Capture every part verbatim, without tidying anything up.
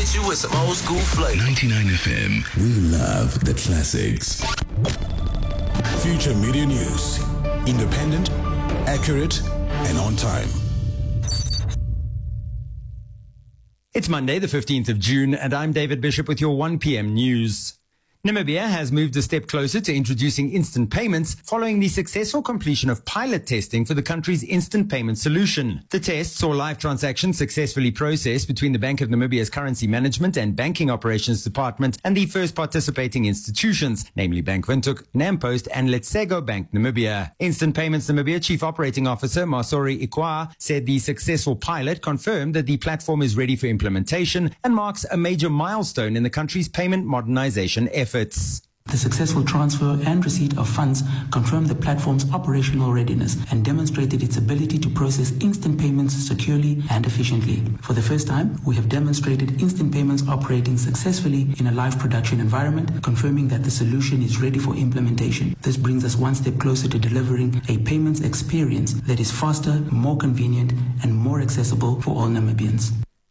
hit you with some old school flavor. ninety-nine F M. We love the classics. Future Media News. Independent, accurate, and on time. It's Monday, the fifteenth of June, and I'm David Bishop with your one p.m. news. Namibia has moved a step closer to introducing instant payments following the successful completion of pilot testing for the country's instant payment solution. The test saw live transactions successfully processed between the Bank of Namibia's Currency Management and Banking Operations Department and the first participating institutions, namely Bank Windhoek, Nampost, and Letsego Bank Namibia. Instant Payments Namibia Chief Operating Officer Masori Ikwa said the successful pilot confirmed that the platform is ready for implementation and marks a major milestone in the country's payment modernization efforts. The successful transfer and receipt of funds confirmed the platform's operational readiness and demonstrated its ability to process instant payments securely and efficiently. For the first time, we have demonstrated instant payments operating successfully in a live production environment, confirming that the solution is ready for implementation. This brings us one step closer to delivering a payments experience that is faster, more convenient, and more accessible for all Namibians.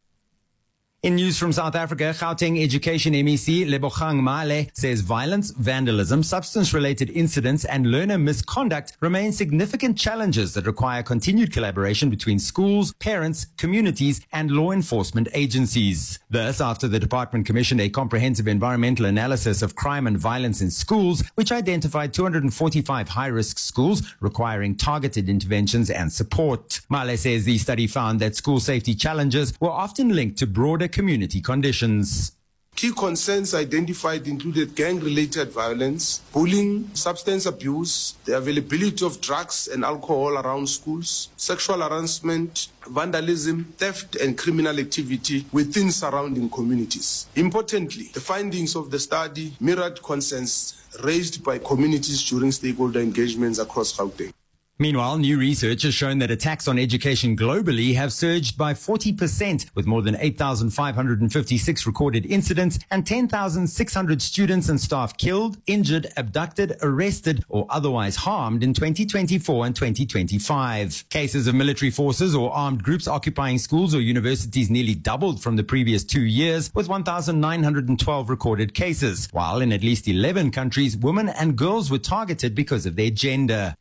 In news from South Africa, Gauteng Education M E C Lebogang Male says violence, vandalism, substance-related incidents and learner misconduct remain significant challenges that require continued collaboration between schools, parents, communities and law enforcement agencies. This after the department commissioned a comprehensive environmental analysis of crime and violence in schools, which identified two hundred forty-five high-risk schools requiring targeted interventions and support. Male says the study found that school safety challenges were often linked to broader community conditions. Key concerns identified included gang-related violence, bullying, substance abuse, the availability of drugs and alcohol around schools, sexual harassment, vandalism, theft and criminal activity within surrounding communities. Importantly, the findings of the study mirrored concerns raised by communities during stakeholder engagements across Gauteng. Meanwhile, new research has shown that attacks on education globally have surged by forty percent, with more than eight thousand five hundred fifty-six recorded incidents and ten thousand six hundred students and staff killed, injured, abducted, arrested, or otherwise harmed in twenty twenty-four and twenty twenty-five. Cases of military forces or armed groups occupying schools or universities nearly doubled from the previous two years, with one thousand nine hundred twelve recorded cases, while in at least eleven countries, women and girls were targeted because of their gender.